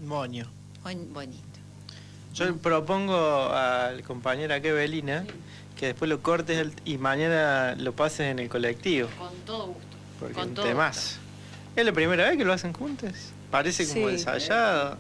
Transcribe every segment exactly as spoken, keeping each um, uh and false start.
Moño. Bon- bonito. Yo propongo al compañero aquí, Belina, que después lo cortes el- y mañana lo pases en el colectivo. Con todo gusto. Porque Con un todo temazo. ¿Es la primera vez que lo hacen juntos? Parece como Sí. ensayado.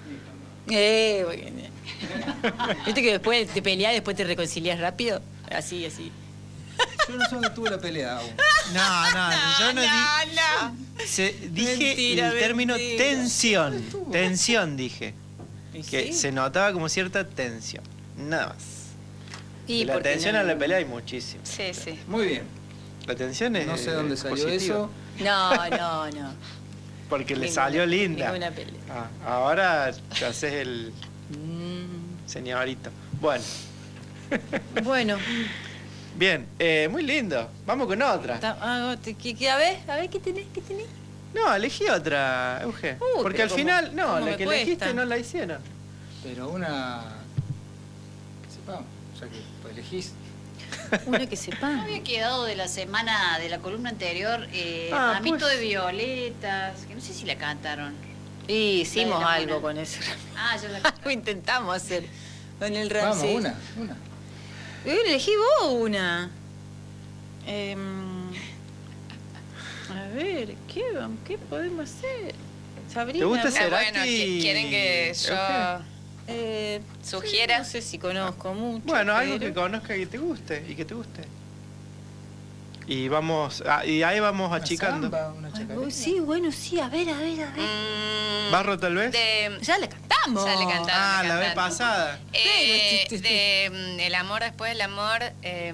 Eh, bueno. ¿Viste que después te peleás, después te reconcilias rápido? Así, así. Yo no sé dónde tuve la pelea aún. No, no, yo no, di- no. se- dije Mentira, el término mentira. tensión. Tensión dije. ¿Y Que sí? se notaba como cierta tensión. Nada más. Y La porque tensión no- a la pelea hay muchísimo. Sí, sí. Muy bien. La tensión es No sé dónde salió positiva. eso. No, no, no. Porque le Ninguna- salió linda. Ninguna pelea. Ah, ahora te haces el Mm. señorito. Bueno, Bueno, bien, eh, muy lindo. Vamos con otra. ta- ah, te- ¿qué, qué- a ver, a ver, ¿qué tenés? ¿Qué tenés? No, elegí otra, Euge. Uh, Porque pero al ¿cómo- final, no, cómo la me que cuesta? elegiste no la hicieron. Pero una... que sepamos, ya que pues, elegís. Una que sepa. No había quedado de la semana, de la columna anterior, eh, Ah, Ramito pues. de Violetas, que no sé si la cantaron. Y hicimos La de la algo buena. con eso. Ah, ya la Algo cantaron. intentamos hacer con el Vamos, Ramsey. una, una. Eh, elegí vos una. Em, a ver, ¿qué, ¿qué podemos hacer? Sabrina. ¿Te gusta vos- Cerati? Ah, bueno, ¿qui- ¿quieren que yo Euge? Eh, sugiera? No sé si conozco mucho. Bueno, algo pero- que conozca y te guste, y que te guste. Y vamos, ah, y ahí vamos Una achicando. samba, una Ay, chacarera. vos- sí, bueno, sí, a ver, a ver, a ver. Mm, ¿Barro tal vez? de, Ya le cantamos. Ya le cantamos. Ah, la vez cantaron. pasada. eh, Pero, de mm, El amor después del amor, eh,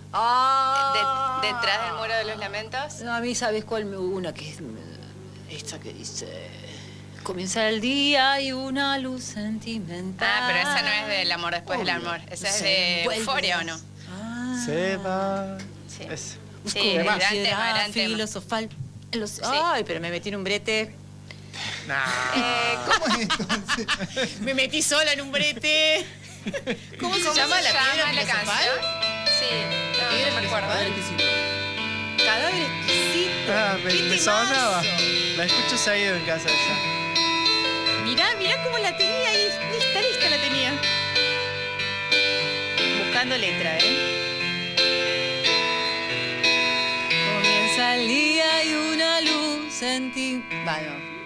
Ah. de- detrás del muro de los lamentos. No, a mí, ¿sabes cuál? me Una que es. Esta que dice. Comienza el día y una luz sentimental. Ah, pero esa no es del amor después del Obvio. amor. Esa es Se de envuelve. Euforia, ¿o no? Ah. Se va. Sí. Eso. Busco Sí, una gran tema, piedra gran tema. filosofal. en los- Ay, pero me metí en un brete. Nah. Eh, ¿Cómo es entonces? Me metí sola en un brete. ¿Cómo se llama la piedra la filosofal? canción? Sí, no, Piedra no me acuerdo. A ver qué sitio. Cadáver exquisito. Ah, me, ¡Qué me temazo! sonaba. La escucho seguido en casa esa. Mirá, mirá cómo la tenía ahí. Lista, lista la tenía. Buscando letra, ¿eh? Comienza el día y una luz en ti. Va, no.